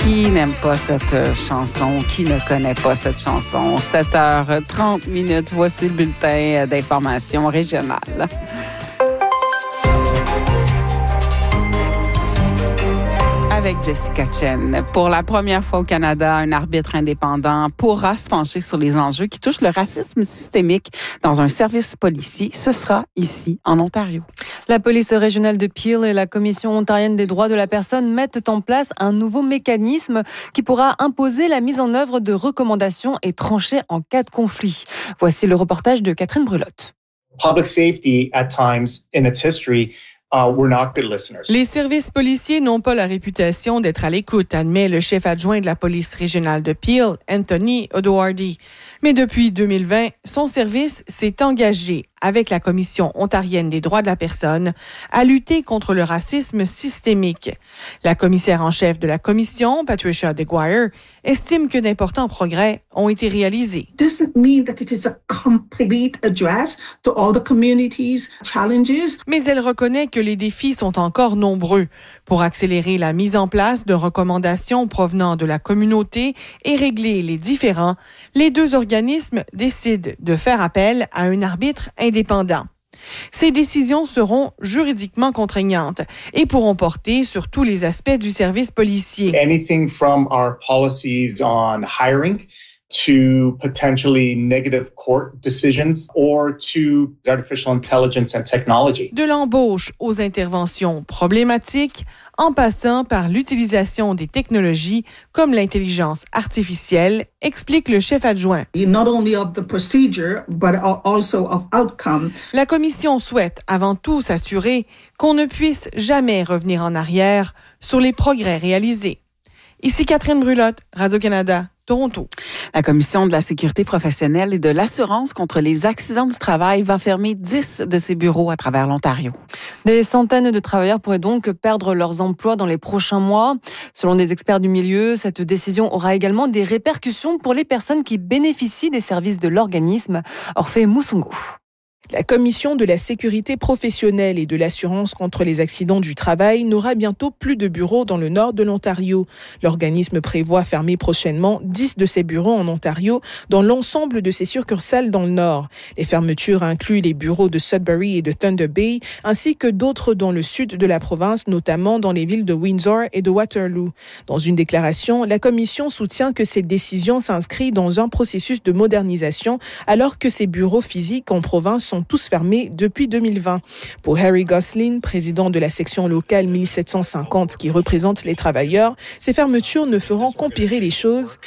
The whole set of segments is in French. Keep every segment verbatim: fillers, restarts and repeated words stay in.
Qui n'aime pas cette euh, chanson? Qui ne connaît pas cette chanson? sept heures trente minutes, voici le bulletin d'information régionale. Avec Jessica Chen. Pour la première fois au Canada, un arbitre indépendant pourra se pencher sur les enjeux qui touchent le racisme systémique dans un service policier. Ce sera ici, en Ontario. La police régionale de Peel et la Commission ontarienne des droits de la personne mettent en place un nouveau mécanisme qui pourra imposer la mise en œuvre de recommandations et trancher en cas de conflit. Voici le reportage de Catherine Brulotte. Public safety, at times in its history, Uh, we're not good listeners. Les services policiers n'ont pas la réputation d'être à l'écoute, admet le chef adjoint de la police régionale de Peel, Anthony O'Doherty. Mais depuis deux mille vingt, son service s'est engagé avec la Commission ontarienne des droits de la personne à lutter contre le racisme systémique. La commissaire en chef de la commission, Patricia DeGuire, estime que d'importants progrès ont été réalisés. Doesn't mean that it is a complete address to all the community's challenges. Mais elle reconnaît que les défis sont encore nombreux. Pour accélérer la mise en place de recommandations provenant de la communauté et régler les différends, les deux organismes décident de faire appel à un arbitre indépendant. Ces décisions seront juridiquement contraignantes et pourront porter sur tous les aspects du service policier. Anything from our policies on hiring to potentially negative court decisions or to artificial intelligence and technology. De l'embauche aux interventions problématiques, en passant par l'utilisation des technologies comme l'intelligence artificielle, explique le chef adjoint. Not only of the procedure, but also of outcome. La commission souhaite avant tout s'assurer qu'on ne puisse jamais revenir en arrière sur les progrès réalisés. Ici Catherine Brulotte, Radio-Canada. Toronto. La Commission de la sécurité professionnelle et de l'assurance contre les accidents du travail va fermer dix de ses bureaux à travers l'Ontario. Des centaines de travailleurs pourraient donc perdre leurs emplois dans les prochains mois. Selon des experts du milieu, cette décision aura également des répercussions pour les personnes qui bénéficient des services de l'organisme. Orphée Moussungo. La Commission de la sécurité professionnelle et de l'assurance contre les accidents du travail n'aura bientôt plus de bureaux dans le nord de l'Ontario. L'organisme prévoit fermer prochainement dix de ses bureaux en Ontario dans l'ensemble de ses succursales dans le nord. Les fermetures incluent les bureaux de Sudbury et de Thunder Bay, ainsi que d'autres dans le sud de la province, notamment dans les villes de Windsor et de Waterloo. Dans une déclaration, la Commission soutient que cette décision s'inscrit dans un processus de modernisation alors que ses bureaux physiques en province sont tous fermés depuis deux mille vingt. Pour Harry Gosling, président de la section locale mille sept cent cinquante qui représente les travailleurs, ces fermetures ne feront qu'empirer les choses.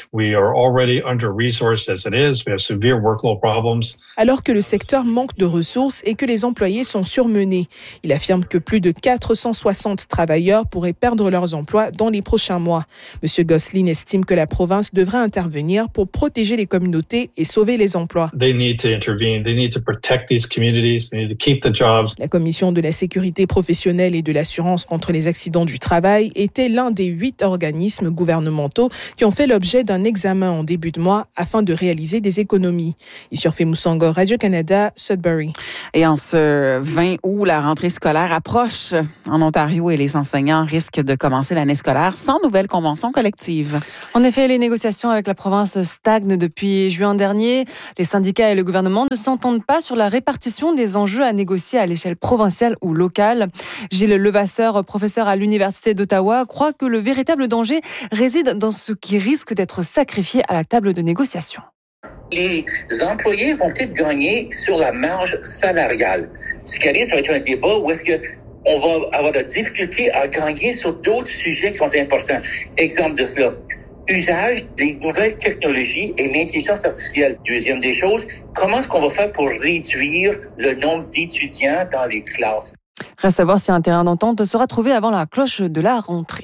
Alors que le secteur manque de ressources et que les employés sont surmenés. Il affirme que plus de quatre cent soixante travailleurs pourraient perdre leurs emplois dans les prochains mois. Monsieur Gosling estime que la province devrait intervenir pour protéger les communautés et sauver les emplois. They need to intervene. They need to protect these communities. They need to keep the jobs. La Commission de la sécurité professionnelle et de l'assurance contre les accidents du travail était l'un des huit organismes gouvernementaux qui ont fait l'objet d'un examen en début de mois afin de réaliser des économies. Ici Orphée Moussungo, Radio-Canada, Sudbury. Et en ce vingt août, la rentrée scolaire approche en Ontario et les enseignants risquent de commencer l'année scolaire sans nouvelle convention collective. En effet, les négociations avec la province stagnent depuis juin dernier. Les syndicats et le gouvernement ne s'entendent pas sur la répartition des enjeux à négocier à l'échelle provinciale ou locale. Gilles Levasseur, professeur à l'Université d'Ottawa, croit que le véritable danger réside dans ce qui risque d'être sacrifié à la table de négociation. Les employés vont peut-être gagner sur la marge salariale. Ce qui arrive, ça va être un débat où est-ce que on va avoir de la difficulté à gagner sur d'autres sujets qui sont importants. Exemple de cela, usage des nouvelles technologies et l'intelligence artificielle. Deuxième des choses, comment est-ce qu'on va faire pour réduire le nombre d'étudiants dans les classes? Reste à voir si un terrain d'entente sera trouvé avant la cloche de la rentrée.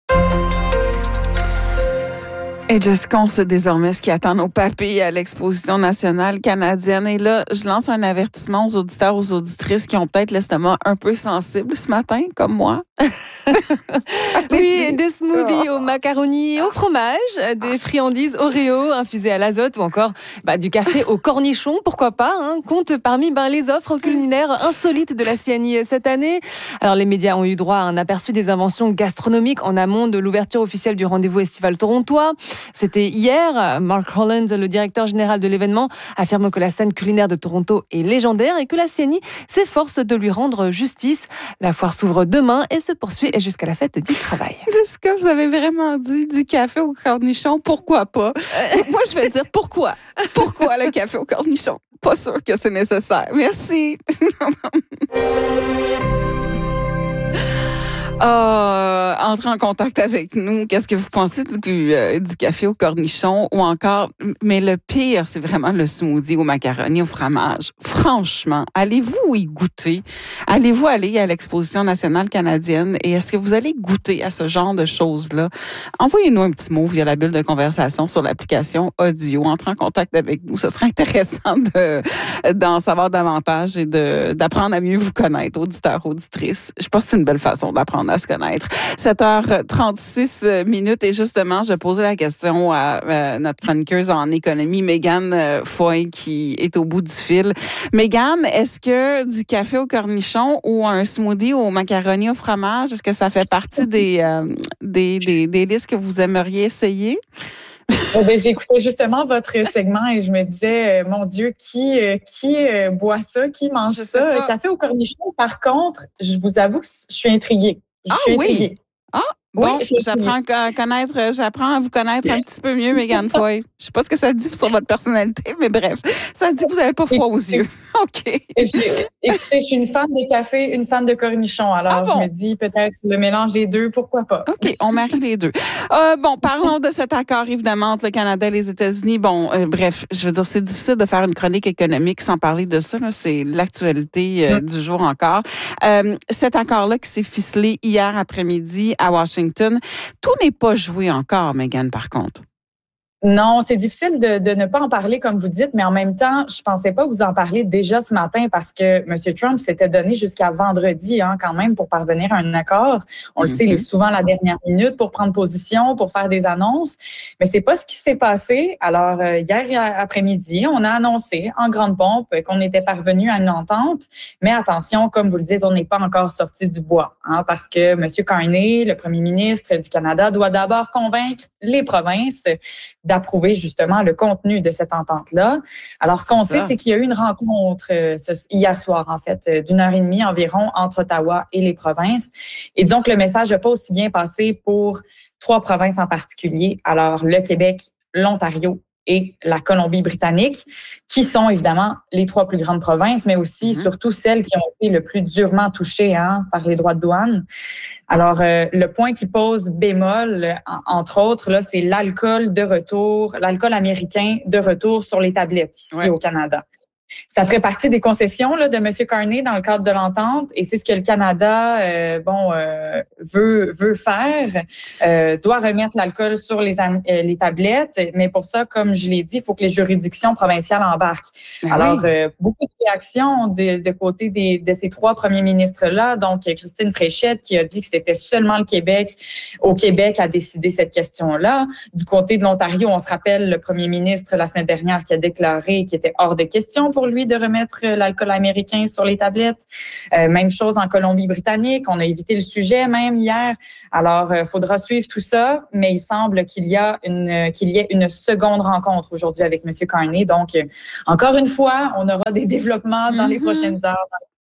Et Jessica, on sait désormais ce qui attend nos papilles à l'Exposition nationale canadienne. Et là, je lance un avertissement aux auditeurs, aux auditrices qui ont peut-être l'estomac un peu sensible ce matin, comme moi. Oui, des smoothies au macaroni au fromage, des friandises Oreo infusées à l'azote ou encore bah, du café au cornichon, pourquoi pas, hein, compte parmi ben, les offres culinaires insolites de la C N I cette année. Alors les médias ont eu droit à un aperçu des inventions gastronomiques en amont de l'ouverture officielle du rendez-vous estival torontois. C'était hier. Mark Holland, le directeur général de l'événement, affirme que la scène culinaire de Toronto est légendaire et que la C N I s'efforce de lui rendre justice. La foire s'ouvre demain et se poursuit jusqu'à la fête du travail. Jessica, vous avez vraiment dit du café au cornichon, pourquoi pas? Moi, je vais dire pourquoi. Pourquoi le café au cornichon? Pas sûr que c'est nécessaire. Merci. Euh, entrez en contact avec nous. Qu'est-ce que vous pensez du, euh, du café au cornichon ou encore, mais le pire, c'est vraiment le smoothie au macaroni au fromage. Franchement, allez-vous y goûter? Allez-vous aller à l'Exposition nationale canadienne et est-ce que vous allez goûter à ce genre de choses-là? Envoyez-nous un petit mot via la bulle de conversation sur l'application audio. Entrez en contact avec nous. Ce serait intéressant de, d'en savoir davantage et de, d'apprendre à mieux vous connaître, auditeurs, auditrices. Je pense que c'est une belle façon d'apprendre à se connaître. sept heures trente-six minutes et justement, je posais la question à euh, notre chroniqueuse en économie, Mégane Foy, qui est au bout du fil. Mégane, est-ce que du café au cornichon ou un smoothie au macaroni au fromage, est-ce que ça fait partie des, euh, des, des, des listes que vous aimeriez essayer? Ben, j'écoutais justement votre segment et je me disais, euh, mon Dieu, qui euh, qui euh, boit ça, qui mange ça? Café au cornichon, par contre, je vous avoue que je suis intriguée. Je ah suis oui? intriguée. Ah, bon, oui, j'apprends à connaître, j'apprends à vous connaître un petit peu mieux, Mégane Foy. Je sais pas ce que ça dit sur votre personnalité, mais bref, ça dit que vous avez pas froid aux yeux. OK. Écoutez, je suis une fan de café, une fan de cornichon. Alors, ah bon? Je me dis peut-être le mélange des deux, pourquoi pas? OK, on marie les deux. Euh, bon, parlons de cet accord, évidemment, entre le Canada et les États-Unis. Bon, euh, bref, je veux dire, c'est difficile de faire une chronique économique sans parler de ça. Là. C'est l'actualité euh, mmh. du jour encore. Euh, cet accord-là qui s'est ficelé hier après-midi à Washington, tout n'est pas joué encore, Mégane, par contre. Non, c'est difficile de, de ne pas en parler, comme vous dites, mais en même temps, je pensais pas vous en parler déjà ce matin parce que M. Trump s'était donné jusqu'à vendredi, hein, quand même, pour parvenir à un accord. On mm-hmm. le sait, il est souvent la dernière minute pour prendre position, pour faire des annonces, mais c'est pas ce qui s'est passé. Alors, euh, hier après-midi, on a annoncé en grande pompe qu'on était parvenu à une entente, mais attention, comme vous le dites, on n'est pas encore sorti du bois, hein, parce que M. Carney, le premier ministre du Canada, doit d'abord convaincre les provinces d'approuver justement le contenu de cette entente-là. Alors, ce qu'on sait, c'est qu'il y a eu une rencontre euh, ce, hier soir, en fait, euh, d'une heure et demie environ entre Ottawa et les provinces. Et disons que le message n'a pas aussi bien passé pour trois provinces en particulier. Alors, le Québec, l'Ontario et la Colombie-Britannique, qui sont évidemment les trois plus grandes provinces, mais aussi mm-hmm. surtout celles qui ont été le plus durement touchées hein, par les droits de douane. Alors, euh, le point qui pose bémol, en, entre autres, là, c'est l'alcool de retour, l'alcool américain de retour sur les tablettes ici ouais. au Canada. Ça ferait partie des concessions là, de M. Carney dans le cadre de l'entente et c'est ce que le Canada euh, bon euh, veut veut faire, euh, doit remettre l'alcool sur les euh, les tablettes, mais pour ça, comme je l'ai dit, il faut que les juridictions provinciales embarquent. Ah Alors, oui. euh, beaucoup de réactions de, de côté des, de ces trois premiers ministres-là, donc Christine Fréchette qui a dit que c'était seulement le Québec, au Québec, à décider cette question-là. Du côté de l'Ontario, on se rappelle le premier ministre la semaine dernière qui a déclaré qu'il était hors de question pour lui de remettre l'alcool américain sur les tablettes. Euh, même chose en Colombie-Britannique. On a évité le sujet même hier. Alors, il euh, faudra suivre tout ça, mais il semble qu'il y a une qu'il y ait une seconde rencontre aujourd'hui avec M. Carney. Donc, euh, encore une fois, on aura des développements dans mm-hmm. les prochaines heures.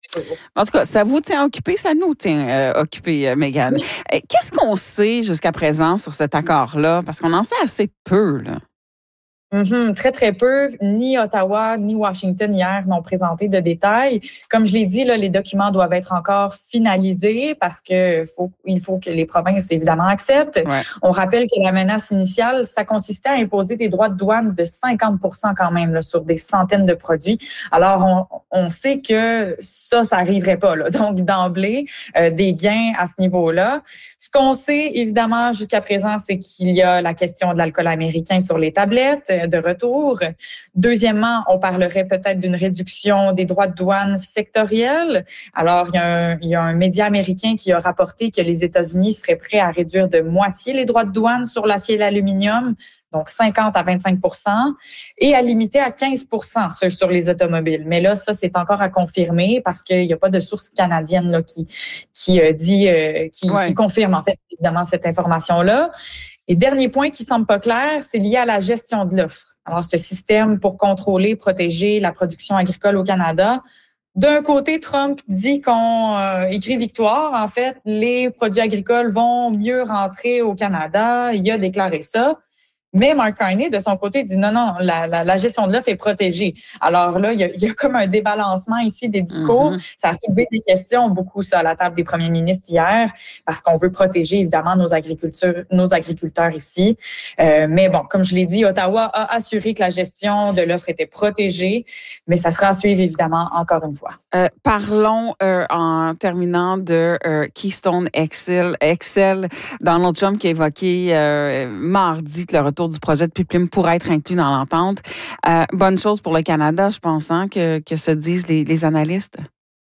En tout cas, ça vous tient occupé, ça nous tient euh, occupé, euh, Mégane. Oui. Qu'est-ce qu'on sait jusqu'à présent sur cet accord-là? Parce qu'on en sait assez peu, là. Mm-hmm, très, très peu. Ni Ottawa, ni Washington hier n'ont présenté de détails. Comme je l'ai dit, là, les documents doivent être encore finalisés parce que faut, il faut que les provinces, évidemment, acceptent. Ouais. On rappelle que la menace initiale, ça consistait à imposer des droits de douane de cinquante pour cent quand même là, sur des centaines de produits. Alors, on, on sait que ça, ça arriverait pas. Là. Donc, d'emblée, euh, des gains à ce niveau-là. Ce qu'on sait, évidemment, jusqu'à présent, c'est qu'il y a la question de l'alcool américain sur les tablettes. de retour. Deuxièmement, on parlerait peut-être d'une réduction des droits de douane sectoriels. Alors, il y a un, il y a un média américain qui a rapporté que les États-Unis seraient prêts à réduire de moitié les droits de douane sur l'acier et l'aluminium, donc cinquante à vingt-cinq pour cent, et à limiter à quinze pour cent sur, sur les automobiles. Mais là, ça, c'est encore à confirmer parce qu'il n'y a pas de source canadienne là, qui, qui euh, dit, euh, qui, ouais. qui confirme en fait évidemment cette information-là. Et dernier point qui semble pas clair, c'est lié à la gestion de l'offre. Alors, ce système pour contrôler, protéger la production agricole au Canada. D'un côté, Trump dit qu'on euh, écrit victoire. En fait, les produits agricoles vont mieux rentrer au Canada. Il a déclaré ça. Mais Mark Carney, de son côté, dit non, non, la, la, la gestion de l'offre est protégée. Alors là, il y a, il y a comme un débalancement ici des discours. Mm-hmm. Ça a soulevé des questions, beaucoup ça, à la table des premiers ministres hier, parce qu'on veut protéger évidemment nos agriculteurs, nos agriculteurs ici. Euh, mais bon, comme je l'ai dit, Ottawa a assuré que la gestion de l'offre était protégée, mais ça sera à suivre évidemment encore une fois. Euh, parlons euh, en terminant de euh, Keystone X L. Donald Trump qui a évoqué euh, mardi que le retour du projet de pipeline pourrait être inclus dans l'entente. Euh, bonne chose pour le Canada, je pense, hein, que, que se disent les, les analystes.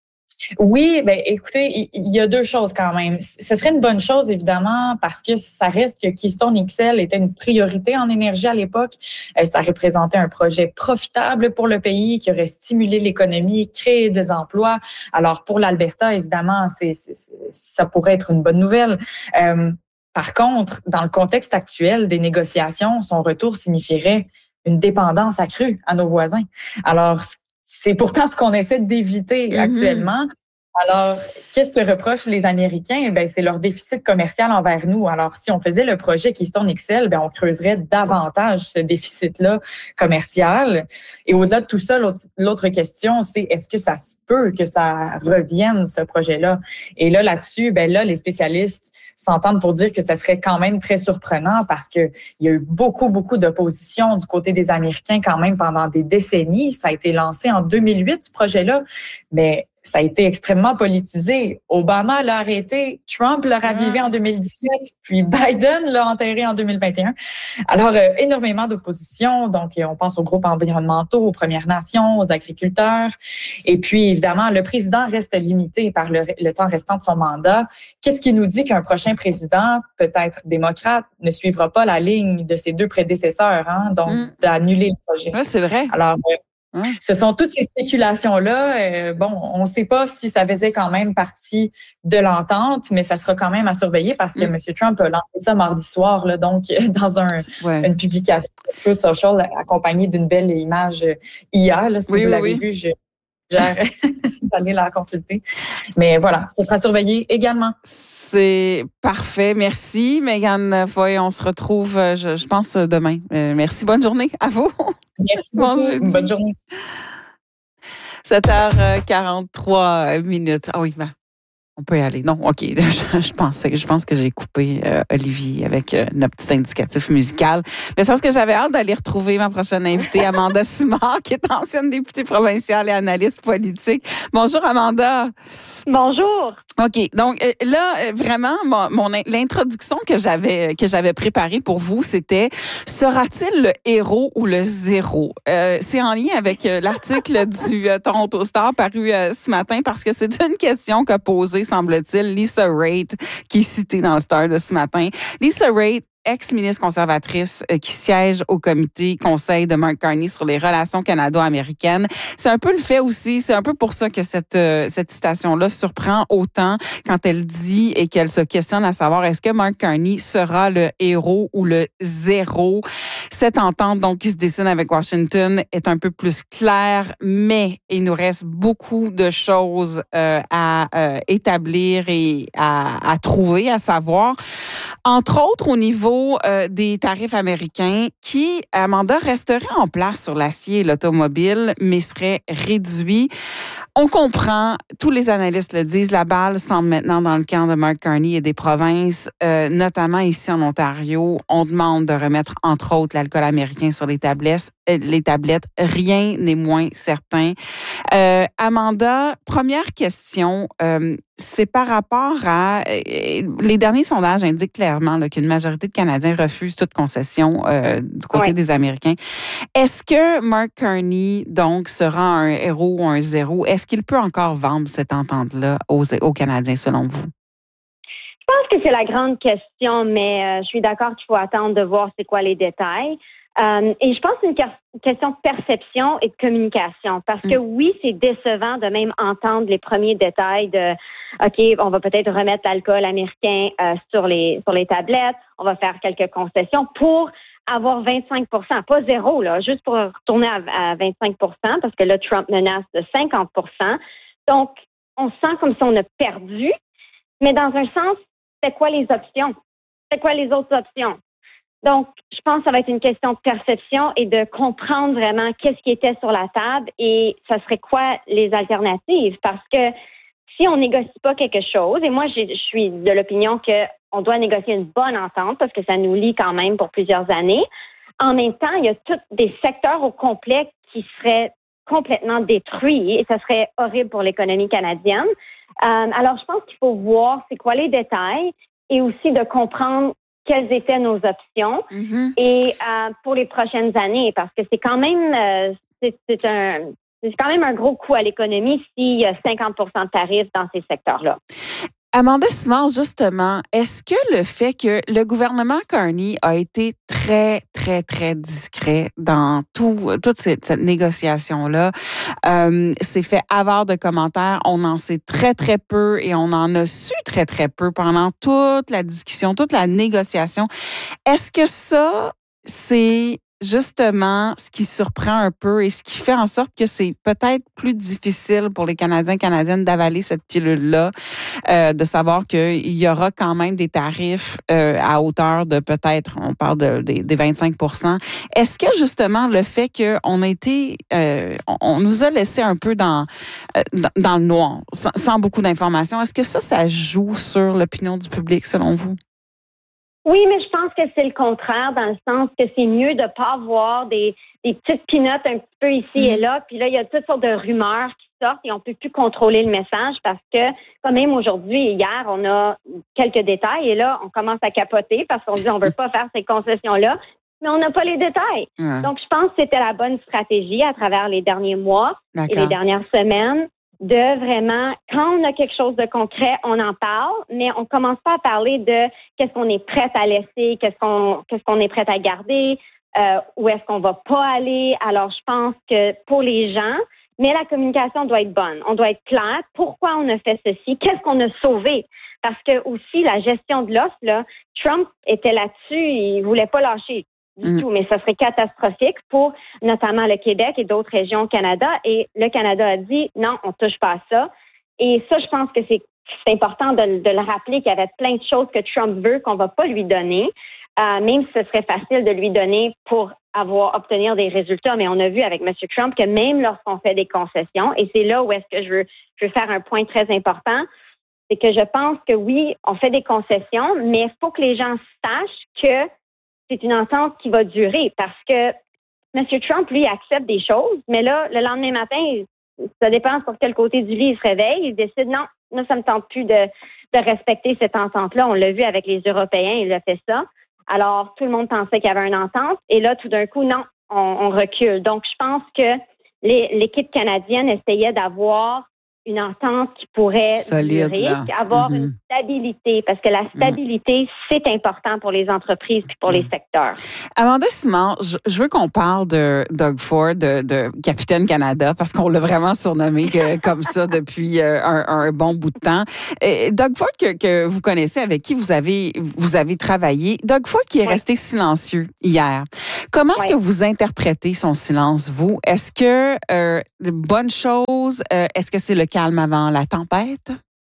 Oui, ben écoutez, il, il y a deux choses quand même. Ce serait une bonne chose, évidemment, parce que ça reste que Keystone X L était une priorité en énergie à l'époque. Ça représentait un projet profitable pour le pays qui aurait stimulé l'économie, créé des emplois. Alors, pour l'Alberta, évidemment, c'est, c'est, ça pourrait être une bonne nouvelle. Euh, Par contre, dans le contexte actuel des négociations, son retour signifierait une dépendance accrue à nos voisins. Alors, c'est pourtant ce qu'on essaie d'éviter mm-hmm. actuellement. Alors, qu'est-ce que reprochent les Américains? Ben, c'est leur déficit commercial envers nous. Alors, si on faisait le projet Keystone X L, ben, on creuserait davantage ce déficit-là commercial. Et au-delà de tout ça, l'autre, l'autre question, c'est est-ce que ça se peut que ça revienne, ce projet-là? Et là, là-dessus, ben, là, les spécialistes s'entendent pour dire que ça serait quand même très surprenant parce que il y a eu beaucoup, beaucoup d'opposition du côté des Américains quand même pendant des décennies. Ça a été lancé en deux mille huit, ce projet-là, mais ça a été extrêmement politisé. Obama l'a arrêté, Trump l'a ravivé en deux mille dix-sept, puis Biden l'a enterré en deux mille vingt et un. Alors, euh, énormément d'opposition. Donc, on pense aux groupes environnementaux, aux Premières Nations, aux agriculteurs. Et puis, évidemment, le président reste limité par le, le temps restant de son mandat. Qu'est-ce qui nous dit qu'un prochain président, peut-être démocrate, ne suivra pas la ligne de ses deux prédécesseurs, hein, donc mm. d'annuler le projet? Oui, c'est vrai. Alors, euh, ce sont toutes ces spéculations-là. Euh, bon, on ne sait pas si ça faisait quand même partie de l'entente, mais ça sera quand même à surveiller parce que mm. M. Trump a lancé ça mardi soir, là, donc dans un, ouais. une publication de Truth Social accompagnée d'une belle image hier. Là, si oui, vous l'avez oui. vu, je j'arrête d'aller la consulter. Mais voilà, ce sera surveillé également. C'est parfait. Merci, Mégane Foy. On se retrouve, je, je pense, demain. Euh, merci. Bonne journée à vous. Merci beaucoup. Bon Bonne journée. sept heures quarante-trois minutes. Ah oui, ben, on peut y aller. Non, OK. Je, je pensais, je pense que j'ai coupé euh, Olivier avec euh, notre petit indicatif musical. Mais c'est parce que j'avais hâte d'aller retrouver ma prochaine invitée, Amanda Simard, qui est ancienne députée provinciale et analyste politique. Bonjour, Amanda. Bonjour. OK. Donc là, vraiment, mon, mon l'introduction que j'avais que j'avais préparée pour vous, c'était sera-t-il le héros ou le zéro? Euh, c'est en lien avec l'article du euh, Toronto Star paru euh, ce matin parce que c'est une question qu'a posée, semble-t-il, Lisa Raitt, qui est citée dans le Star de ce matin. Lisa Raitt, ex-ministre conservatrice euh, qui siège au comité conseil de Mark Carney sur les relations canado-américaines. C'est un peu le fait aussi, c'est un peu pour ça que cette euh, cette citation-là surprend autant quand elle dit et qu'elle se questionne à savoir est-ce que Mark Carney sera le héros ou le zéro. Cette entente donc qui se dessine avec Washington est un peu plus claire, mais il nous reste beaucoup de choses euh, à euh, établir et à, à trouver, à savoir. Entre autres, au niveau euh, des tarifs américains qui, Amanda, resteraient en place sur l'acier et l'automobile, mais seraient réduits. On comprend, tous les analystes le disent, la balle semble maintenant dans le camp de Mark Carney et des provinces, euh, notamment ici en Ontario. On demande de remettre, entre autres, l'alcool américain sur les tablettes. Les tablettes, rien n'est moins certain. Euh, Amanda, première question. Euh, c'est par rapport à... Les derniers sondages indiquent clairement là, qu'une majorité de Canadiens refusent toute concession euh, du côté ouais. des Américains. Est-ce que Mark Carney, donc, sera un héros ou un zéro? Est-ce qu'il peut encore vendre cette entente-là aux, aux Canadiens, selon vous? Je pense que c'est la grande question, mais euh, je suis d'accord qu'il faut attendre de voir c'est quoi les détails. Euh, et je pense que c'est une question de perception et de communication. Parce que oui, c'est décevant de même entendre les premiers détails de OK, on va peut-être remettre l'alcool américain euh, sur les sur les tablettes, on va faire quelques concessions pour avoir vingt-cinq pour cent, pas zéro, là, juste pour retourner à, à vingt-cinq pour cent, parce que là, Trump menace de cinquante pour cent. Donc, on sent comme si on a perdu, mais dans un sens, c'est quoi les options? C'est quoi les autres options? Donc, je pense que ça va être une question de perception et de comprendre vraiment qu'est-ce qui était sur la table et ça serait quoi les alternatives. Parce que si on négocie pas quelque chose, et moi, je suis de l'opinion qu'on doit négocier une bonne entente parce que ça nous lie quand même pour plusieurs années. En même temps, il y a tous des secteurs au complet qui seraient complètement détruits et ça serait horrible pour l'économie canadienne. Euh, alors, je pense qu'il faut voir c'est quoi les détails et aussi de comprendre quelles étaient nos options mm-hmm. et euh, pour les prochaines années, parce que c'est quand même euh, c'est, c'est un c'est quand même un gros coût à l'économie s'il y a cinquante pour cent de tarifs dans ces secteurs-là. Amanda Simard, justement, est-ce que le fait que le gouvernement Carney a été très, très, très discret dans tout, toute cette, cette négociation-là, euh, s'est fait avare de commentaires, on en sait très, très peu et on en a su très, très peu pendant toute la discussion, toute la négociation. Est-ce que ça, c'est justement ce qui surprend un peu et ce qui fait en sorte que c'est peut-être plus difficile pour les Canadiens et Canadiennes d'avaler cette pilule-là, euh, de savoir qu'il y aura quand même des tarifs euh, à hauteur de peut-être, on parle de, de, des vingt-cinq pour cent. Est-ce que justement le fait qu'on a été, euh, on, on nous a laissé un peu dans, euh, dans, dans le noir, sans, sans beaucoup d'informations, est-ce que ça, ça joue sur l'opinion du public selon vous? Oui, mais je pense que c'est le contraire, dans le sens que c'est mieux de ne pas avoir des, des petites pinottes un petit peu ici mmh. et là. Puis là, il y a toutes sortes de rumeurs qui sortent et on ne peut plus contrôler le message parce que, quand même, aujourd'hui et hier, on a quelques détails et là, on commence à capoter parce qu'on dit on ne veut pas faire ces concessions-là, mais on n'a pas les détails. Mmh. Donc, je pense que c'était la bonne stratégie à travers les derniers mois D'accord. et les dernières semaines. De vraiment, quand on a quelque chose de concret, on en parle, mais on commence pas à parler de qu'est-ce qu'on est prêt à laisser, qu'est-ce qu'on qu'est-ce qu'on est prêt à garder, euh, où est-ce qu'on va pas aller. Alors, je pense que pour les gens, mais la communication doit être bonne. On doit être clair. Pourquoi on a fait ceci? Qu'est-ce qu'on a sauvé? Parce que aussi, la gestion de l'offre, là, Trump était là-dessus, il voulait pas lâcher. Du mmh. tout, mais ça serait catastrophique pour notamment le Québec et d'autres régions au Canada. Et le Canada a dit non, on touche pas à ça. Et ça, je pense que c'est, c'est important de, de le rappeler qu'il y avait plein de choses que Trump veut qu'on va pas lui donner, euh, même si ce serait facile de lui donner pour avoir obtenir des résultats. Mais on a vu avec M. Trump que même lorsqu'on fait des concessions, et c'est là où est-ce que je veux, je veux faire un point très important, c'est que je pense que oui, on fait des concessions, mais il faut que les gens sachent que c'est une entente qui va durer parce que M. Trump, lui, accepte des choses, mais là, le lendemain matin, ça dépend sur quel côté du lit il se réveille. Il décide, non, moi, ça me tente plus de, de respecter cette entente-là. On l'a vu avec les Européens, il a fait ça. Alors, tout le monde pensait qu'il y avait une entente. Et là, tout d'un coup, non, on, on recule. Donc, je pense que les, l'équipe canadienne essayait d'avoir une entente qui pourrait Solide, durer, là. avoir mm-hmm. une stabilité, parce que la stabilité, mm-hmm. c'est important pour les entreprises puis pour mm-hmm. les secteurs. Amanda Simard, je, je veux qu'on parle de Doug Ford, de, de Capitaine Canada, parce qu'on l'a vraiment surnommé que, comme ça depuis euh, un, un bon bout de temps. Et Doug Ford, que, que vous connaissez, avec qui vous avez, vous avez travaillé, Doug Ford qui est ouais. resté silencieux hier. Comment ouais. est-ce que vous interprétez son silence, vous? Est-ce que, euh, bonne chose, euh, est-ce que c'est le calme avant la tempête?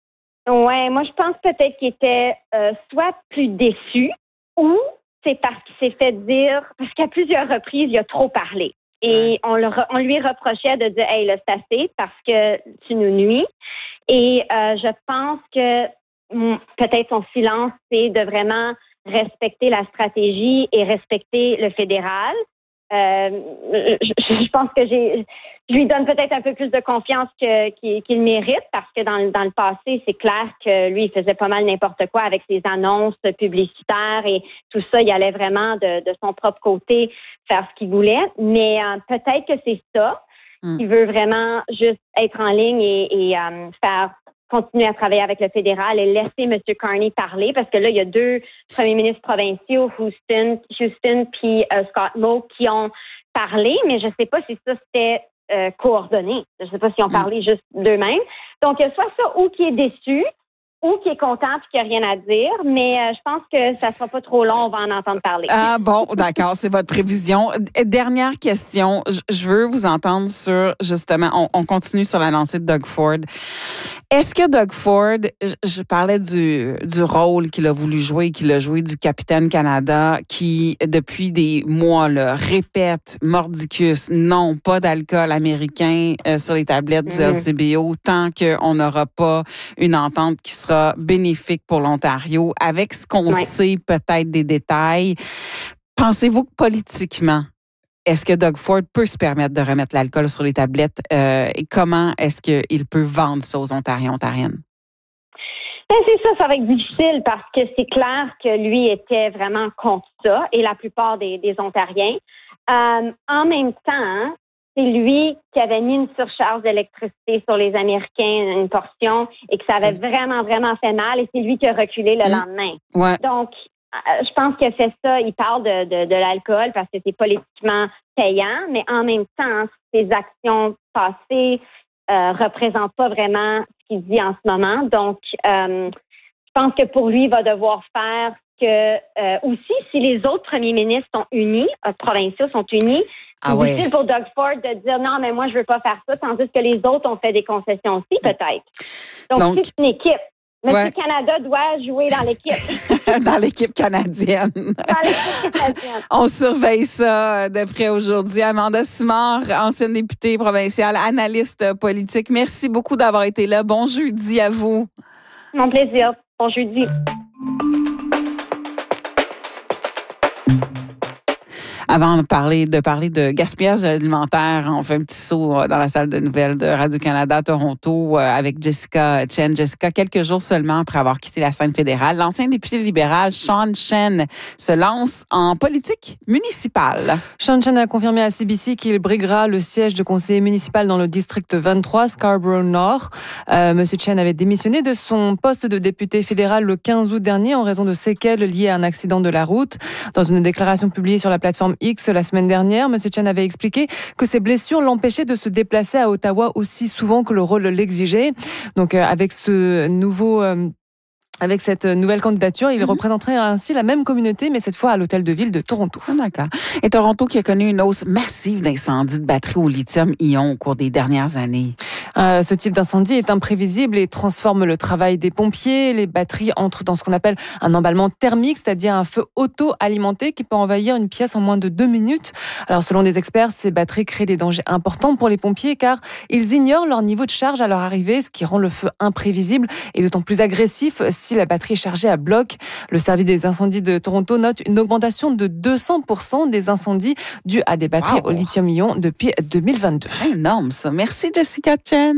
Oui, moi, je pense peut-être qu'il était euh, soit plus déçu ou c'est parce qu'il s'est fait dire, parce qu'à plusieurs reprises, il a trop parlé. Et on, le, on lui reprochait de dire, hey, là, c'est assez parce que tu nous nuis. Et euh, je pense que hum, peut-être son silence, c'est de vraiment respecter la stratégie et respecter le fédéral. Euh, je, je pense que j'ai, je lui donne peut-être un peu plus de confiance que, qu'il, qu'il mérite parce que dans, dans le passé, c'est clair que lui, il faisait pas mal n'importe quoi avec ses annonces publicitaires et tout ça. Il allait vraiment de, de son propre côté faire ce qu'il voulait. Mais euh, peut-être que c'est ça. Mm. Il veut vraiment juste être en ligne et, et euh, faire continuer à travailler avec le fédéral et laisser M. Carney parler parce que là, il y a deux premiers ministres provinciaux, Houston, Houston puis euh, Scott Moe, qui ont parlé, mais je ne sais pas si ça c'était euh, coordonné. Je ne sais pas s'ils ont parlé mm. juste d'eux-mêmes. Donc, il y a soit ça ou qui est déçu ou qui est content et qui n'a rien à dire, mais euh, je pense que ça ne sera pas trop long, on va en entendre parler. Ah bon, d'accord, c'est votre prévision. Dernière question, je veux vous entendre sur, justement, on, on continue sur la lancée de Doug Ford. Est-ce que Doug Ford, je, je parlais du, du rôle qu'il a voulu jouer, qu'il a joué du Capitaine Canada, qui, depuis des mois, là, répète mordicus, non, pas d'alcool américain euh, sur les tablettes du L C B O, tant qu'on n'aura pas une entente qui sera bénéfique pour l'Ontario, avec ce qu'on ouais. sait peut-être des détails. Pensez-vous que politiquement, est-ce que Doug Ford peut se permettre de remettre l'alcool sur les tablettes euh, et comment est-ce qu'il peut vendre ça aux Ontariens, Ontariennes? Ben c'est ça, ça va être difficile parce que c'est clair que lui était vraiment contre ça et la plupart des, des Ontariens. Euh, en même temps, c'est lui qui avait mis une surcharge d'électricité sur les Américains, une portion, et que ça avait c'est... vraiment, vraiment fait mal, et c'est lui qui a reculé le mmh. lendemain. Ouais. Donc, euh, je pense qu'il a fait ça, il parle de, de, de l'alcool parce que c'est politiquement payant, mais en même temps, ses actions passées euh, représentent pas vraiment ce qu'il dit en ce moment. Donc, euh, je pense que pour lui, il va devoir faire que, euh, aussi, si les autres premiers ministres sont unis, euh, provinciaux sont unis, ah c'est ouais. difficile pour Doug Ford de dire non, mais moi, je veux pas faire ça, tandis que les autres ont fait des concessions aussi, peut-être. Donc, Donc c'est une équipe. M. Ouais. Canada doit jouer dans l'équipe. Dans l'équipe canadienne. Dans l'équipe canadienne. On surveille ça de près aujourd'hui. Amanda Simard, ancienne députée provinciale, analyste politique. Merci beaucoup d'avoir été là. Bon jeudi à vous. Mon plaisir. Bon jeudi. Avant de parler, de parler de gaspillage alimentaire, on fait un petit saut dans la salle de nouvelles de Radio-Canada à Toronto avec Jessica Chen. Jessica, quelques jours seulement après avoir quitté la scène fédérale, l'ancien député libéral Sean Chen se lance en politique municipale. Sean Chen a confirmé à C B C qu'il briguera le siège de conseiller municipal dans le district vingt-trois, Scarborough-Nord. Euh, Monsieur Chen avait démissionné de son poste de député fédéral le quinze août dernier en raison de séquelles liées à un accident de la route. Dans une déclaration publiée sur la plateforme X la semaine dernière, M. Chen avait expliqué que ses blessures l'empêchaient de se déplacer à Ottawa aussi souvent que le rôle l'exigeait. Donc, euh, avec ce nouveau... Euh, Avec cette nouvelle candidature, il mm-hmm. représenterait ainsi la même communauté, mais cette fois à l'hôtel de ville de Toronto. Ah, d'accord. Et Toronto qui a connu une hausse massive d'incendies de batteries au lithium-ion au cours des dernières années. Euh, ce type d'incendie est imprévisible et transforme le travail des pompiers. Les batteries entrent dans ce qu'on appelle un emballement thermique, c'est-à-dire un feu auto-alimenté qui peut envahir une pièce en moins de deux minutes. Alors, selon des experts, ces batteries créent des dangers importants pour les pompiers car ils ignorent leur niveau de charge à leur arrivée, ce qui rend le feu imprévisible et d'autant plus agressif si la batterie est chargée à bloc. Le service des incendies de Toronto note une augmentation de deux cents pour cent des incendies dus à des batteries wow. au lithium-ion depuis deux mille vingt-deux. C'est énorme, ça. Merci, Jessica Chen.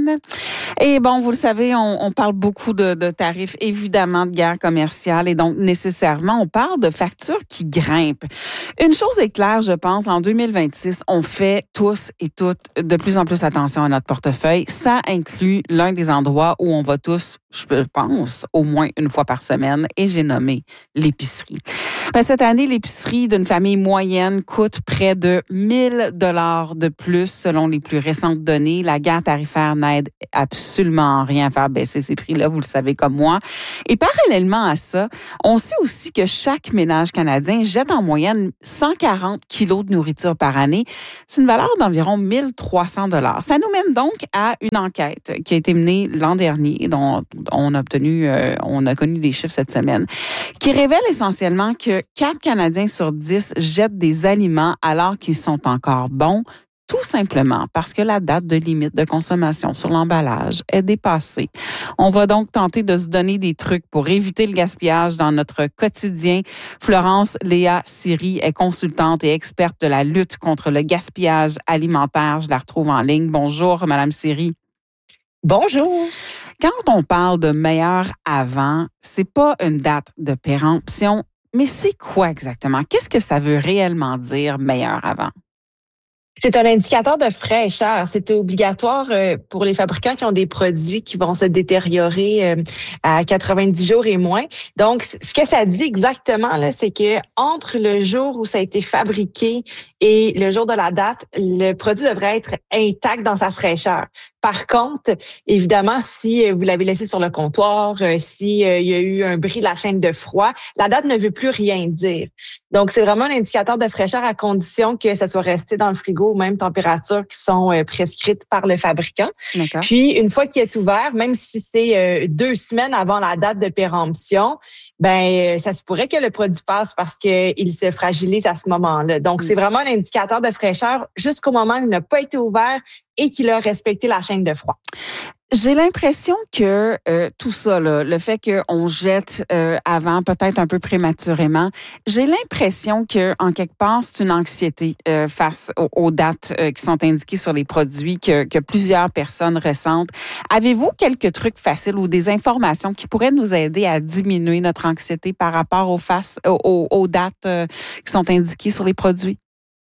Et bon, vous le savez, on, on parle beaucoup de, de tarifs, évidemment, de guerre commerciale et donc nécessairement, on parle de factures qui grimpent. Une chose est claire, je pense, en deux mille vingt-six, on fait tous et toutes de plus en plus attention à notre portefeuille. Ça inclut l'un des endroits où on va tous, je pense, au moins une fois par semaine, et j'ai nommé l'épicerie. Ben, cette année, l'épicerie d'une famille moyenne coûte près de mille dollars de plus selon les plus récentes données. La guerre tarifaire n'aide absolument rien à faire baisser ces prix-là, vous le savez comme moi. Et parallèlement à ça, on sait aussi que chaque ménage canadien jette en moyenne cent quarante kilos de nourriture par année. C'est une valeur d'environ mille trois cents dollars. Ça nous mène donc à une enquête qui a été menée l'an dernier, dont on a obtenu, euh, on a connu des chiffres cette semaine, qui révèle essentiellement que quatre Canadiens sur dix jettent des aliments alors qu'ils sont encore bons, tout simplement parce que la date de limite de consommation sur l'emballage est dépassée. On va donc tenter de se donner des trucs pour éviter le gaspillage dans notre quotidien. Florence Léa Siri est consultante et experte de la lutte contre le gaspillage alimentaire. Je la retrouve en ligne. Bonjour, Madame Siri. Bonjour. Quand on parle de meilleur avant, c'est pas une date de péremption, mais c'est quoi exactement? Qu'est-ce que ça veut réellement dire meilleur avant? C'est un indicateur de fraîcheur. C'est obligatoire pour les fabricants qui ont des produits qui vont se détériorer à quatre-vingt-dix jours et moins. Donc, ce que ça dit exactement, là, c'est que entre le jour où ça a été fabriqué et le jour de la date, le produit devrait être intact dans sa fraîcheur. Par contre, évidemment, si vous l'avez laissé sur le comptoir, si il y a eu un bris de la chaîne de froid, la date ne veut plus rien dire. Donc, c'est vraiment un indicateur de fraîcheur à condition que ça soit resté dans le frigo aux mêmes températures qui sont prescrites par le fabricant. D'accord. Puis, une fois qu'il est ouvert, même si c'est deux semaines avant la date de péremption, ben ça se pourrait que le produit passe parce qu'il se fragilise à ce moment-là. Donc, mmh. c'est vraiment un indicateur de fraîcheur jusqu'au moment où il n'a pas été ouvert et qu'il a respecté la chaîne de froid. J'ai l'impression que euh, tout ça, là, le fait qu'on jette euh, avant, peut-être un peu prématurément, j'ai l'impression que en quelque part, c'est une anxiété euh, face aux, aux dates euh, qui sont indiquées sur les produits que, que plusieurs personnes ressentent. Avez-vous quelques trucs faciles ou des informations qui pourraient nous aider à diminuer notre anxiété par rapport aux, faces, aux, aux dates euh, qui sont indiquées sur les produits?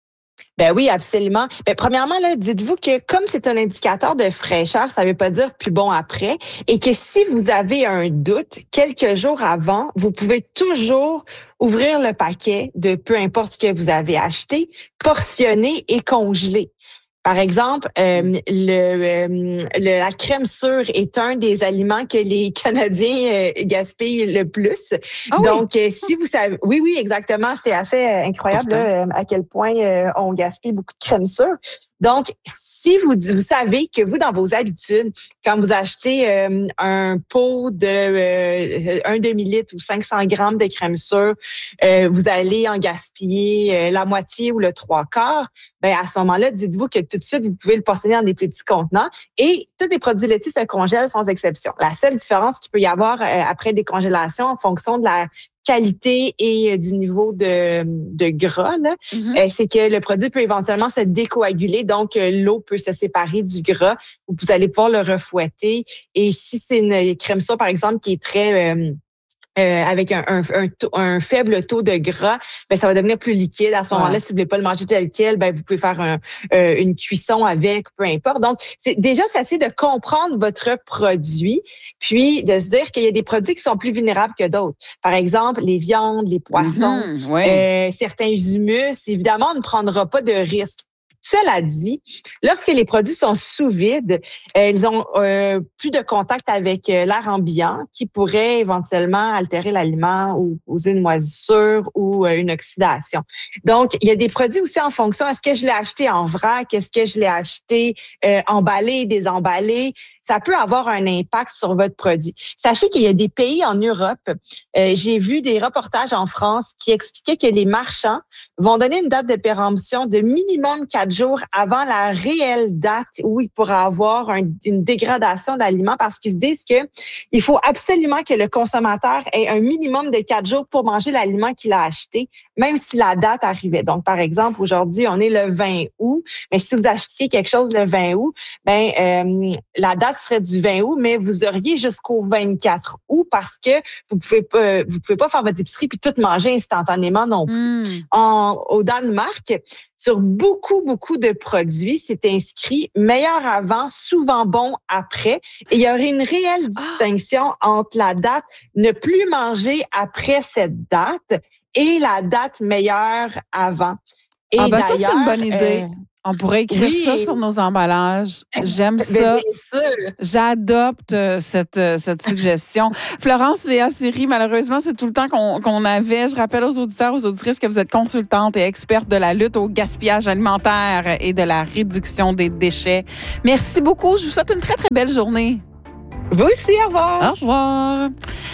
Ben oui, absolument. Ben, premièrement, là, dites-vous que comme c'est un indicateur de fraîcheur, ça ne veut pas dire plus bon après, et que si vous avez un doute, quelques jours avant, vous pouvez toujours ouvrir le paquet de peu importe ce que vous avez acheté, portionner et congeler. Par exemple, euh, le, euh, le, la crème sure est un des aliments que les Canadiens euh, gaspillent le plus. Ah Donc, oui? euh, si vous savez, oui, oui, exactement, c'est assez euh, incroyable là, à quel point euh, on gaspille beaucoup de crème sure. Donc, si vous, vous savez que vous, dans vos habitudes, quand vous achetez euh, un pot de euh, un demi-litre ou cinq cents grammes de crème sure, euh, vous allez en gaspiller euh, la moitié ou le trois quarts, ben à ce moment-là, dites-vous que tout de suite, vous pouvez le portionner dans des plus petits contenants et tous les produits laitiers se congèlent sans exception. La seule différence qu'il peut y avoir euh, après décongélation en fonction de la qualité et du niveau de, de gras, là, mm-hmm. euh, c'est que le produit peut éventuellement se décoaguler, donc euh, l'eau peut se séparer du gras, où vous allez pouvoir le refouetter. Et si c'est une crème sure, par exemple, qui est très euh, euh, avec un, un, un, taux, un faible taux de gras, ben ça va devenir plus liquide. À ce moment-là, ouais. si vous voulez pas le manger tel quel, ben vous pouvez faire un, euh, une cuisson avec, peu importe. Donc, c'est, déjà, c'est assez de comprendre votre produit, puis de se dire qu'il y a des produits qui sont plus vulnérables que d'autres. Par exemple, les viandes, les poissons, mmh, ouais. euh, certains humus. Évidemment, on ne prendra pas de risques. Cela dit, lorsque les produits sont sous vide, euh, ils ont euh, plus de contact avec euh, l'air ambiant qui pourrait éventuellement altérer l'aliment ou causer une moisissure ou euh, une oxydation. Donc, il y a des produits aussi en fonction, est-ce que je l'ai acheté en vrac, est-ce que je l'ai acheté euh, emballé, désemballé? Ça peut avoir un impact sur votre produit. Sachez qu'il y a des pays en Europe, euh, j'ai vu des reportages en France qui expliquaient que les marchands vont donner une date de péremption de minimum quatre jours avant la réelle date où il pourra avoir un, une dégradation d'aliments parce qu'ils se disent que il faut absolument que le consommateur ait un minimum de quatre jours pour manger l'aliment qu'il a acheté, même si la date arrivait. Donc, par exemple, aujourd'hui, on est le vingt août, mais si vous achetiez quelque chose le vingt août, ben euh, la date serait du vingt août, mais vous auriez jusqu'au vingt-quatre août parce que vous pouvez pas, vous pouvez pas faire votre épicerie puis tout manger instantanément non plus. Mm. En, au Danemark, sur beaucoup, beaucoup de produits, c'est inscrit meilleur avant, souvent bon après. Et il y aurait une réelle distinction ah. entre la date ne plus manger après cette date et la date meilleure avant. Et ah ben ça, c'est une bonne idée. Euh, On pourrait écrire oui. ça sur nos emballages. J'aime ça. Bien sûr. J'adopte cette, cette suggestion. Florence Léa Siri, malheureusement, c'est tout le temps qu'on, qu'on avait. Je rappelle aux auditeurs, aux auditrices que vous êtes consultante et experte de la lutte au gaspillage alimentaire et de la réduction des déchets. Merci beaucoup. Je vous souhaite une très, très belle journée. Vous aussi, au revoir. Au revoir.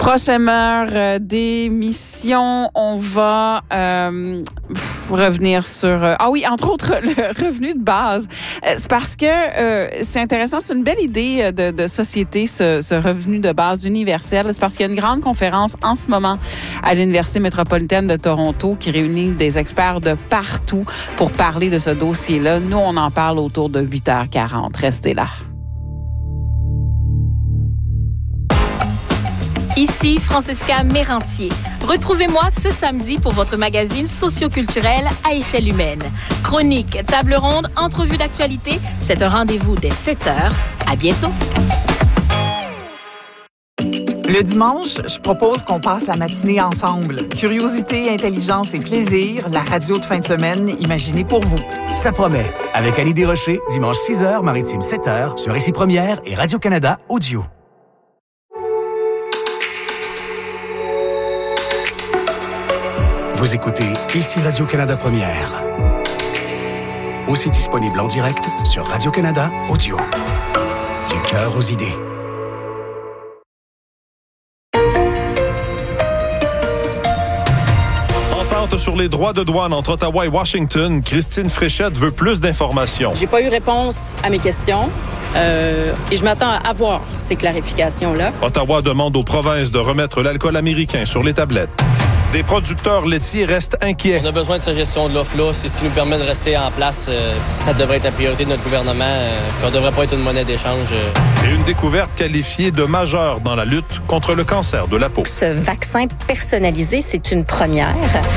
Prochaine heure euh, d'émission, on va euh, pff, revenir sur... Euh, ah oui, entre autres, le revenu de base. Euh, c'est parce que euh, c'est intéressant, c'est une belle idée de, de société, ce, ce revenu de base universel. C'est parce qu'il y a une grande conférence en ce moment à l'Université métropolitaine de Toronto qui réunit des experts de partout pour parler de ce dossier-là. Nous, on en parle autour de huit heures quarante. Restez là. Ici Francesca Mérantier. Retrouvez-moi ce samedi pour votre magazine socioculturel à échelle humaine. Chronique, table ronde, entrevue d'actualité, c'est un rendez-vous dès sept heures. À bientôt. Le dimanche, je propose qu'on passe la matinée ensemble. Curiosité, intelligence et plaisir, la radio de fin de semaine imaginée pour vous. Ça promet. Avec Annie Desrochers, dimanche six heures, Maritime sept heures, sur Ici Première et Radio-Canada Audio. Vous écoutez Ici Radio-Canada Première. Aussi disponible en direct sur Radio-Canada Audio. Du cœur aux idées. Entente sur les droits de douane entre Ottawa et Washington. Christine Fréchette veut plus d'informations. J'ai pas eu réponse à mes questions. Euh, et je m'attends à avoir ces clarifications-là. Ottawa demande aux provinces de remettre l'alcool américain sur les tablettes. Des producteurs laitiers restent inquiets. On a besoin de cette gestion de l'offre-là. C'est ce qui nous permet de rester en place. Euh, ça devrait être la priorité de notre gouvernement. Euh, qu'on ne devrait pas être une monnaie d'échange. Euh. Et une découverte qualifiée de majeure dans la lutte contre le cancer de la peau. Ce vaccin personnalisé, c'est une première.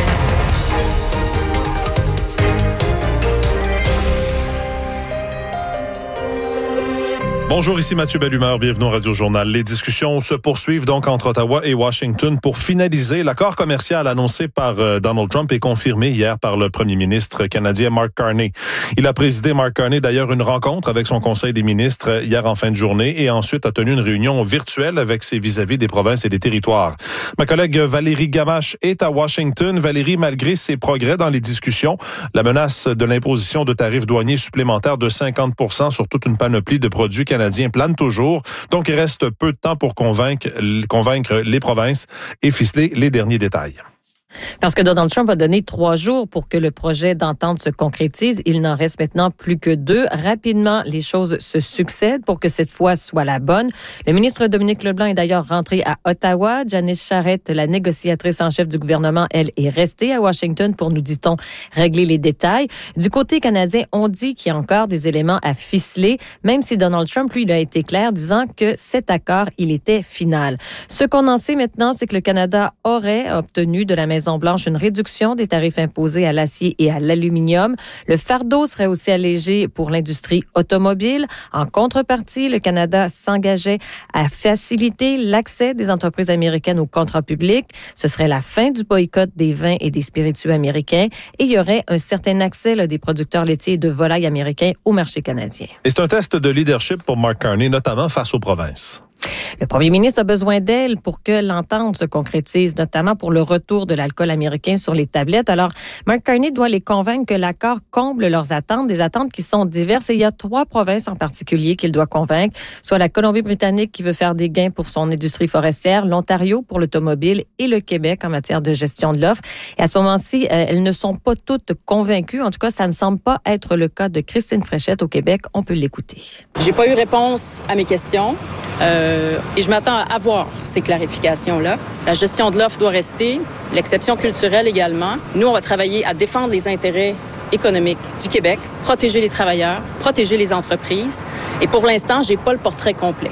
Bonjour, ici Mathieu Bellumeur, bienvenue au Radio-Journal. Les discussions se poursuivent donc entre Ottawa et Washington pour finaliser l'accord commercial annoncé par euh, Donald Trump et confirmé hier par le premier ministre canadien Mark Carney. Il a présidé, Mark Carney, d'ailleurs, une rencontre avec son conseil des ministres hier en fin de journée et ensuite a tenu une réunion virtuelle avec ses vis-à-vis des provinces et des territoires. Ma collègue Valérie Gamache est à Washington. Valérie, malgré ses progrès dans les discussions, la menace de l'imposition de tarifs douaniers supplémentaires de cinquante pour cent sur toute une panoplie de produits canadiens plane toujours. Donc, il reste peu de temps pour convaincre, convaincre les provinces et ficeler les derniers détails. Parce que Donald Trump a donné trois jours pour que le projet d'entente se concrétise. Il n'en reste maintenant plus que deux. Rapidement, les choses se succèdent pour que cette fois soit la bonne. Le ministre Dominique Leblanc est d'ailleurs rentré à Ottawa. Janice Charette, la négociatrice en chef du gouvernement, elle est restée à Washington pour, nous dit-on, régler les détails. Du côté canadien, on dit qu'il y a encore des éléments à ficeler, même si Donald Trump, lui, il a été clair, disant que cet accord, il était final. Ce qu'on en sait maintenant, c'est que le Canada aurait obtenu de la Maison Maison-Blanche une réduction des tarifs imposés à l'acier et à l'aluminium. Le fardeau serait aussi allégé pour l'industrie automobile. En contrepartie, le Canada s'engageait à faciliter l'accès des entreprises américaines aux contrats publics. Ce serait la fin du boycott des vins et des spiritueux américains et il y aurait un certain accès là, des producteurs laitiers et de volailles américains au marché canadien. Et c'est un test de leadership pour Mark Carney, notamment face aux provinces. Le premier ministre a besoin d'elle pour que l'entente se concrétise, notamment pour le retour de l'alcool américain sur les tablettes. Alors, Mark Carney doit les convaincre que l'accord comble leurs attentes, des attentes qui sont diverses. Et il y a trois provinces en particulier qu'il doit convaincre, soit la Colombie-Britannique qui veut faire des gains pour son industrie forestière, l'Ontario pour l'automobile et le Québec en matière de gestion de l'offre. Et à ce moment-ci, elles ne sont pas toutes convaincues. En tout cas, ça ne semble pas être le cas de Christine Fréchette au Québec. On peut l'écouter. J'ai pas eu réponse à mes questions. Euh, et je m'attends à avoir ces clarifications-là. La gestion de l'offre doit rester, l'exception culturelle également. Nous, on va travailler à défendre les intérêts économiques du Québec, protéger les travailleurs, protéger les entreprises. Et pour l'instant, j'ai pas le portrait complet.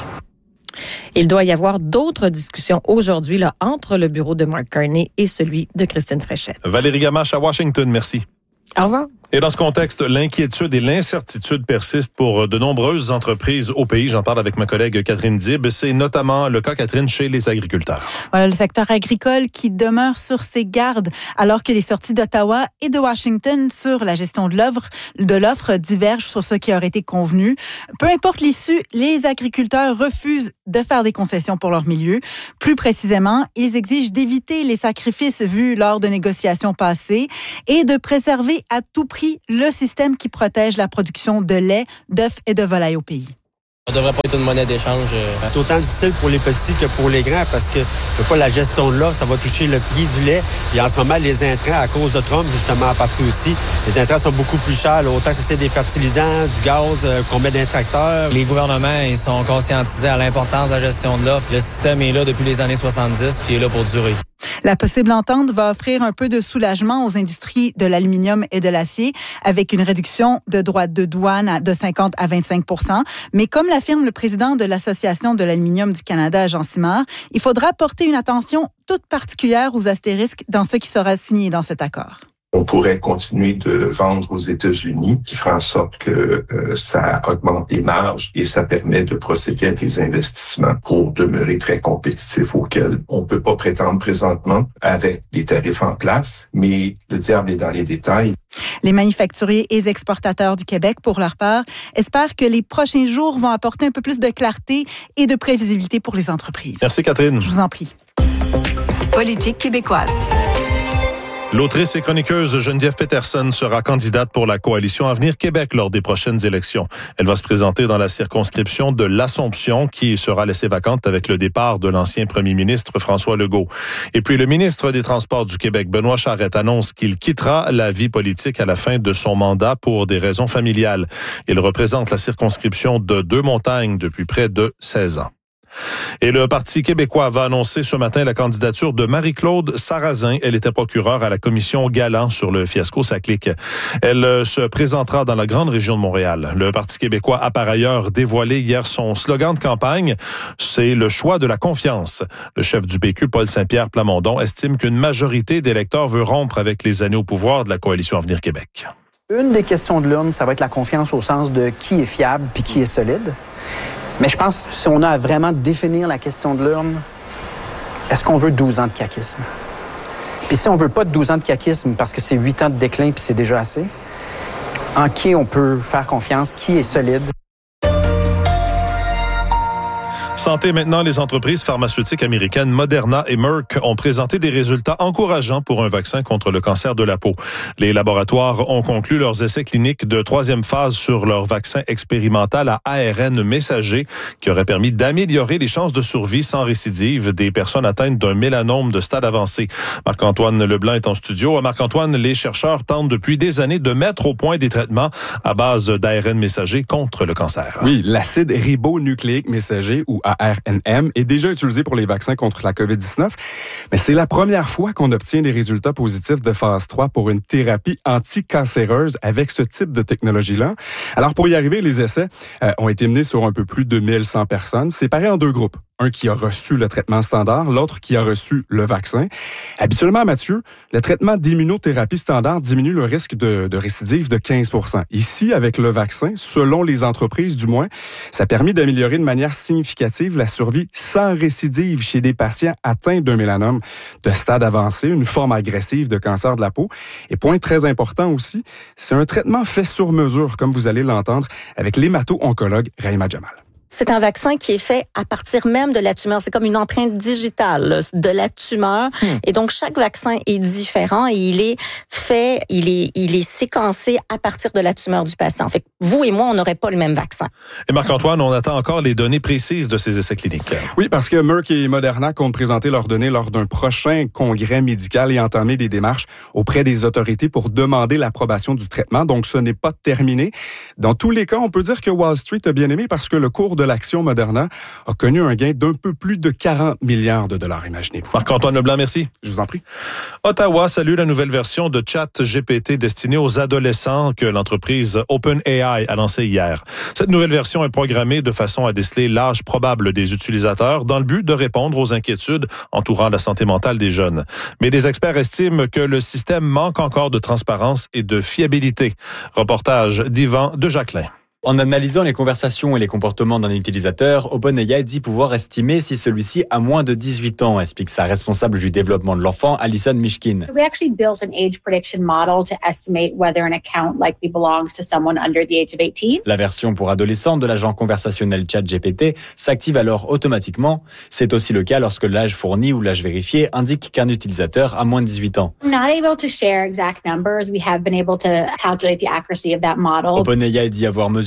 Il doit y avoir d'autres discussions aujourd'hui là, entre le bureau de Mark Carney et celui de Christine Fréchette. Valérie Gamache à Washington, merci. Au revoir. Et dans ce contexte, l'inquiétude et l'incertitude persistent pour de nombreuses entreprises au pays. J'en parle avec ma collègue Catherine Dib. C'est notamment le cas, Catherine, chez les agriculteurs. Voilà, le secteur agricole qui demeure sur ses gardes alors que les sorties d'Ottawa et de Washington sur la gestion de l'offre, de l'offre divergent sur ce qui aurait été convenu. Peu importe l'issue, les agriculteurs refusent de faire des concessions pour leur milieu. Plus précisément, ils exigent d'éviter les sacrifices vus lors de négociations passées et de préserver à tout prix le système qui protège la production de lait, d'œufs et de volailles au pays. Ça devrait pas être une monnaie d'échange. C'est autant difficile pour les petits que pour les grands parce que je sais pas, la gestion de l'offre, ça va toucher le prix du lait. Et en ce moment, les intrants, à cause de Trump, justement, en partie aussi, les intrants sont beaucoup plus chers. Là, autant que c'est des fertilisants, du gaz euh, qu'on met dans les tracteurs. Les gouvernements, ils sont conscientisés à l'importance de la gestion de l'offre. Le système est là depuis les années soixante-dix puis il est là pour durer. La possible entente va offrir un peu de soulagement aux industries de l'aluminium et de l'acier avec une réduction de droits de douane de cinquante à vingt-cinq pour cent. Mais comme l'affirme le président de l'Association de l'aluminium du Canada, Jean Simard, il faudra porter une attention toute particulière aux astérisques dans ce qui sera signé dans cet accord. On pourrait continuer de vendre aux États-Unis, qui fera en sorte que euh, ça augmente les marges et ça permet de procéder à des investissements pour demeurer très compétitif auxquels on peut pas prétendre présentement avec les tarifs en place, mais le diable est dans les détails. Les manufacturiers et exportateurs du Québec, pour leur part, espèrent que les prochains jours vont apporter un peu plus de clarté et de prévisibilité pour les entreprises. Merci Catherine. Je vous en prie. Politique québécoise. L'autrice et chroniqueuse Geneviève Peterson sera candidate pour la coalition Avenir Québec lors des prochaines élections. Elle va se présenter dans la circonscription de l'Assomption qui sera laissée vacante avec le départ de l'ancien premier ministre François Legault. Et puis le ministre des Transports du Québec, Benoît Charette, annonce qu'il quittera la vie politique à la fin de son mandat pour des raisons familiales. Il représente la circonscription de Deux-Montagnes depuis près de seize ans. Et le Parti québécois va annoncer ce matin la candidature de Marie-Claude Sarrazin. Elle était procureure à la commission Galant sur le fiasco Saclic. Elle se présentera dans la grande région de Montréal. Le Parti québécois a par ailleurs dévoilé hier son slogan de campagne. C'est le choix de la confiance. Le chef du P Q, Paul Saint-Pierre Plamondon, estime qu'une majorité d'électeurs veut rompre avec les années au pouvoir de la coalition Avenir Québec. Une des questions de l'urne, ça va être la confiance au sens de qui est fiable puis qui est solide. Mais je pense que si on a à vraiment définir la question de l'urne, est-ce qu'on veut douze ans de caquisme? Puis si on veut pas de douze ans de caquisme parce que c'est huit ans de déclin puis c'est déjà assez, en qui on peut faire confiance, qui est solide? Santé maintenant, les entreprises pharmaceutiques américaines Moderna et Merck ont présenté des résultats encourageants pour un vaccin contre le cancer de la peau. Les laboratoires ont conclu leurs essais cliniques de troisième phase sur leur vaccin expérimental à A R N messager qui aurait permis d'améliorer les chances de survie sans récidive des personnes atteintes d'un mélanome de stade avancé. Marc-Antoine Leblanc est en studio. Marc-Antoine, les chercheurs tentent depuis des années de mettre au point des traitements à base d'A R N messager contre le cancer. Oui, l'acide ribonucléique messager ou A R N M est déjà utilisé pour les vaccins contre la covid dix-neuf, mais c'est la première fois qu'on obtient des résultats positifs de phase trois pour une thérapie anticancéreuse avec ce type de technologie-là. Alors, pour y arriver, les essais euh, ont été menés sur un peu plus de mille cent personnes, séparés en deux groupes. Un qui a reçu le traitement standard, l'autre qui a reçu le vaccin. Habituellement, Mathieu, le traitement d'immunothérapie standard diminue le risque de, de récidive de quinze pour cent. Ici, avec le vaccin, selon les entreprises du moins, ça a permis d'améliorer de manière significative la survie sans récidive chez des patients atteints d'un mélanome de stade avancé, une forme agressive de cancer de la peau. Et point très important aussi, c'est un traitement fait sur mesure, comme vous allez l'entendre, avec l'hémato-oncologue Rahima Jamal. C'est un vaccin qui est fait à partir même de la tumeur. C'est comme une empreinte digitale là, de la tumeur. Hmm. Et donc, chaque vaccin est différent et il est fait, il est, il est séquencé à partir de la tumeur du patient. Fait que vous et moi, on n'aurait pas le même vaccin. Et Marc-Antoine, on attend encore les données précises de ces essais cliniques. Oui, parce que Merck et Moderna comptent présenter leurs données lors d'un prochain congrès médical et entamer des démarches auprès des autorités pour demander l'approbation du traitement. Donc, ce n'est pas terminé. Dans tous les cas, on peut dire que Wall Street a bien aimé parce que le cours de de l'action Moderna a connu un gain d'un peu plus de quarante milliards de dollars, imaginez-vous. Marc-Antoine Leblanc, merci. Je vous en prie. Ottawa salue la nouvelle version de ChatGPT destinée aux adolescents que l'entreprise OpenAI a lancée hier. Cette nouvelle version est programmée de façon à déceler l'âge probable des utilisateurs dans le but de répondre aux inquiétudes entourant la santé mentale des jeunes. Mais des experts estiment que le système manque encore de transparence et de fiabilité. Reportage d'Yvan de Jacquelin. En analysant les conversations et les comportements d'un utilisateur, OpenAI dit pouvoir estimer si celui-ci a moins de dix-huit ans, explique sa responsable du développement de l'enfant, Alison Mishkin. We actually built an age prediction model to estimate whether an account likely belongs to someone under the age of eighteen. La version pour adolescents de l'agent conversationnel ChatGPT s'active alors automatiquement. C'est aussi le cas lorsque l'âge fourni ou l'âge vérifié indique qu'un utilisateur a moins de dix-huit ans. We're not able to share exact numbers. We have been able to calculate the accuracy of that model. OpenAI dit avoir mesuré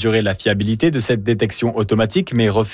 mesurer la fiabilité de cette détection automatique, mais refait